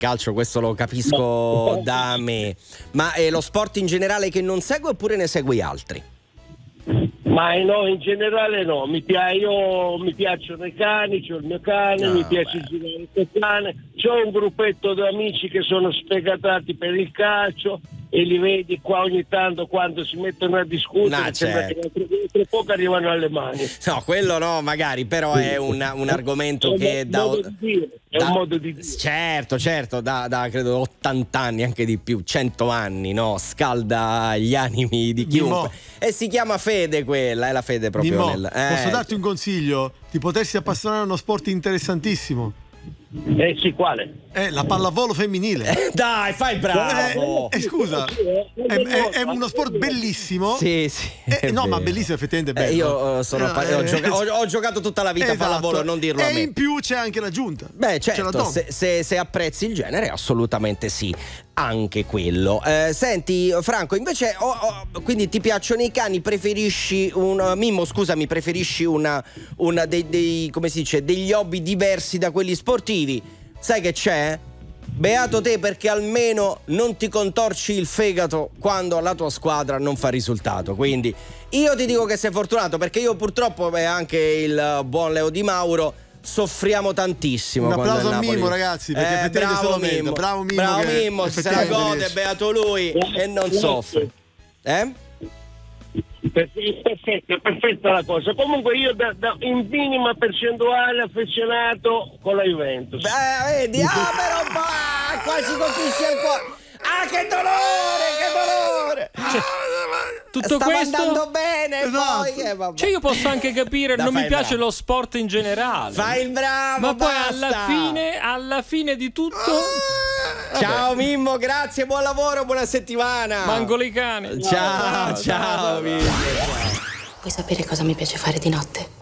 calcio, questo lo capisco da me. Ma è lo sport in generale che non segue oppure ne segui altri? Ma no, in generale no, mi piacciono i cani, c'ho il mio cane, mi piace girare il cane, c'ho un gruppetto di amici che sono sfegatati per il calcio e li vedi qua ogni tanto quando si mettono a discutere, sembra che tra poco arrivano alle mani. No, quello no, magari, però è un argomento che da un modo di dire. Certo, da credo 80 anni, anche di più, 100 anni, no? Scalda gli animi di chiunque. E si chiama fede quella, è la fede proprio posso darti un consiglio? Di potersi appassionare a uno sport interessantissimo. Sì, quale? La pallavolo femminile. Dai, fai bravo. Scusa, è uno sport bellissimo. Sì. No, ma bellissimo, effettivamente bello. Io ho giocato tutta la vita a pallavolo, non dirlo a me. E in più c'è anche l'aggiunta. Beh, certo, se apprezzi il genere, assolutamente sì. Anche quello. Senti, Franco, invece, quindi ti piacciono i cani? Preferisci Mimmo, scusami, preferisci una dei come si dice, degli hobby diversi da quelli sportivi? Sai che c'è? Beato te, perché almeno non ti contorci il fegato quando la tua squadra non fa risultato. Quindi io ti dico che sei fortunato, perché io purtroppo e anche il buon Leo Di Mauro soffriamo tantissimo. Un applauso a Mimmo, ragazzi, perché effettivamente bravo Mimmo, se la gode, beato lui e non soffre. Perfetta la cosa. Comunque io da in minima percentuale affezionato con la Juventus. Vedi, però quasi colpisce il cuore. Che dolore! Tutto stava questo andando bene, esatto. poi Cioè, io posso anche capire, non mi piace lo sport in generale. Fai il bravo, ma poi basta. alla fine di tutto. Ciao Mimmo, grazie, buon lavoro, buona settimana. Mangolo i cani. Ciao Mimmo. Vuoi sapere cosa mi piace fare di notte?